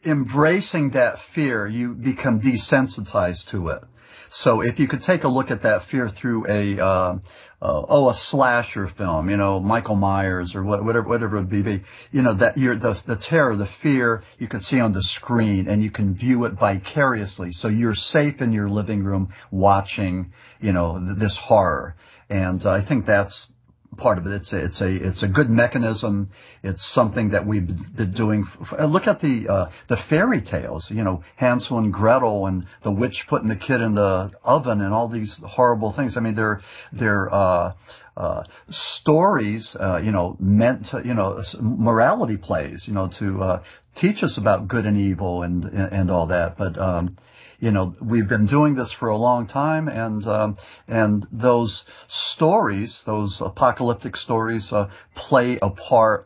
embracing that fear, you become desensitized to it. So if you could take a look at that fear through a slasher film, Michael Myers or whatever it would be, that the terror, the fear you can see on the screen and you can view it vicariously. So you're safe in your living room watching, this horror. And I think that's part of it. It's a good mechanism. It's something that we've been doing. Look at the fairy tales, Hansel and Gretel and the witch putting the kid in the oven and all these horrible things. I mean, they're stories, meant to, morality plays, to teach us about good and evil and all that. But, we've been doing this for a long time, and those stories, those apocalyptic stories, play a part,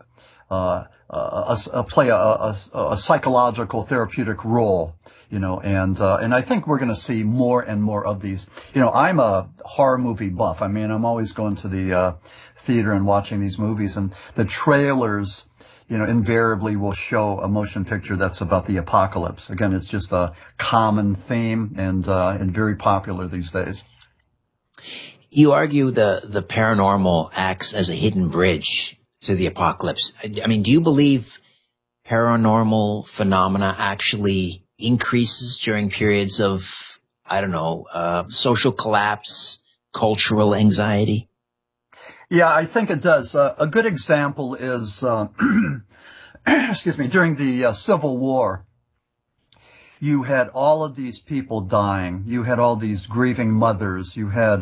play a psychological therapeutic role, and I think we're going to see more and more of these. I'm a horror movie buff. I mean, I'm always going to the theater and watching these movies, and the trailers, invariably will show a motion picture that's about the apocalypse. Again, it's just a common theme and very popular these days. You argue the paranormal acts as a hidden bridge to the apocalypse. I mean, do you believe paranormal phenomena actually increases during periods of, social collapse, cultural anxiety? Yeah, I think it does. A good example is, excuse me, during the Civil War, you had all of these people dying. You had all these grieving mothers. You had,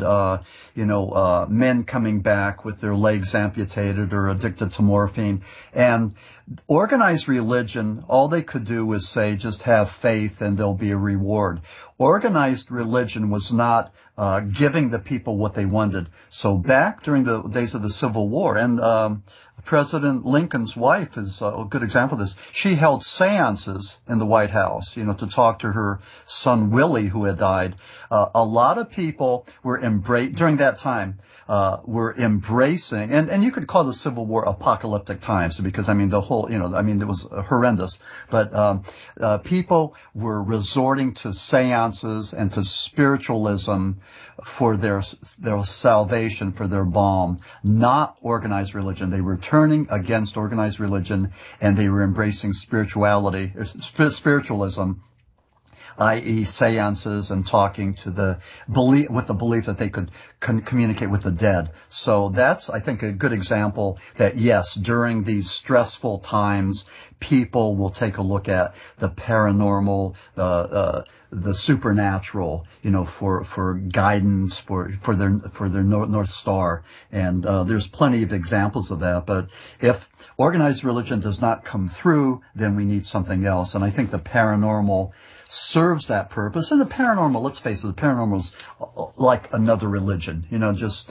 men coming back with their legs amputated or addicted to morphine. And organized religion, all they could do was say, just have faith and there'll be a reward. Organized religion was not giving the people what they wanted. So back during the days of the Civil War, and President Lincoln's wife is a good example of this. She held seances in the White House, to talk to her son Willie, who had died. A lot of people were during that time, were embracing, and you could call the Civil War apocalyptic times because, the whole, it was horrendous. But people were resorting to seances and to spiritualism for their salvation, for their balm, not organized religion. They were turning against organized religion, and they were embracing spirituality, spiritualism, i.e. seances and talking to the belief, with the belief that they could communicate with the dead. So that's, I think, a good example that, yes, during these stressful times, people will take a look at the paranormal, the supernatural, for guidance, for their North Star. And, there's plenty of examples of that. But if organized religion does not come through, then we need something else. And I think the paranormal serves that purpose. And the paranormal, let's face it, the paranormal is like another religion, just,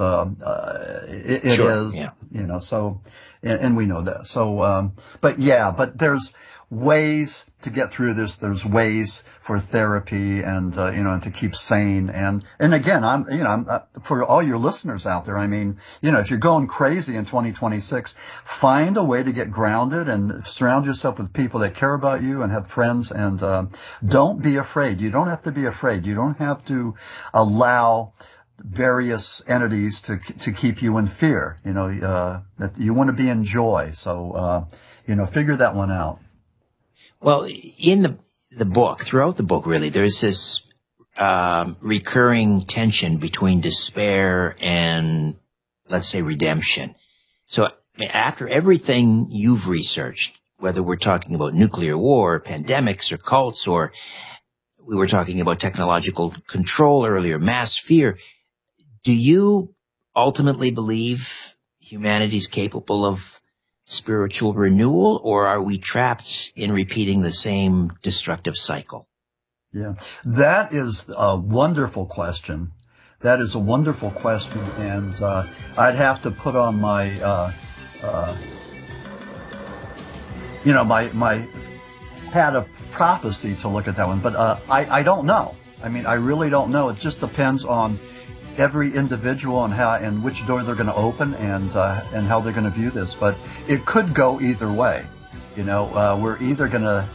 it Sure, is, yeah. So, and we know that. So, but there's ways to get through this. There's ways for therapy and, and to keep sane. And again, I'm for all your listeners out there, if you're going crazy in 2026, find a way to get grounded and surround yourself with people that care about you and have friends. And, don't be afraid. You don't have to be afraid. You don't have to allow various entities to keep you in fear. That you want to be in joy. So, figure that one out. Well, in the book, throughout the book, really, there's this recurring tension between despair and, let's say, redemption. So after everything you've researched, whether we're talking about nuclear war, pandemics, or cults, or we were talking about technological control earlier, mass fear, do you ultimately believe humanity's capable of spiritual renewal, or are we trapped in repeating the same destructive cycle? Yeah, that is a wonderful question. That is a wonderful question, and I'd have to put on my, my hat of prophecy to look at that one. But I don't know. I really don't know. It just depends on every individual and how and which door they're going to open and how they're going to view this. But it could go either way. We're either going to